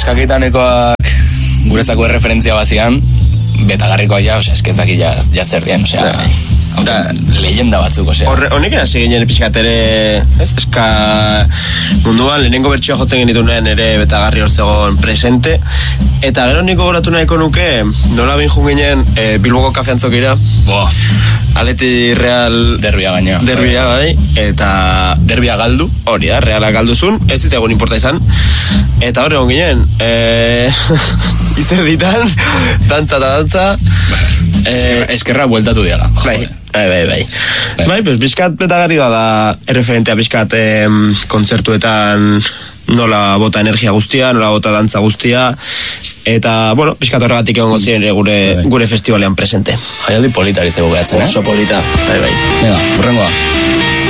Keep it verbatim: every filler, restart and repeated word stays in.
Askakitanekoak guretzako erreferentzia bazian, betagarrikoa ja, osea, eskezak ja, ja zer dien, osea, da, leyenda batzuk, osea. Honek hasi ginen pixkat ere, ez, eska munduan, lehenengo bertsioa jotzen genituen ere betagarri hor zegoen presente, eta gero niko goratu nahiko nuke, nola bin jun ginen e, Bilboko kafeantzokira, boa, Aleti Real derbia gaina. Derbia bai, eta derbia galdu. Hori da, Reala galduzun, ez ez egon importa izan. Eta hori egon ginen, eh, izerditan, dantza eta dantza. Eh, eskerra bueltatu diala. Bai, bai, bai. Bai, bai pues bizkat betagarri da da erreferentea bizkat eh, kontzertuetan nola bota energia guztia, nola bota dantza guztia. Eta, bueno, pixkat horregatik egon gozien gure, gure festivalean presente. Jaialdi politari zego behatzen, eh? Oso polita, bai, bai. Venga, burrengoa.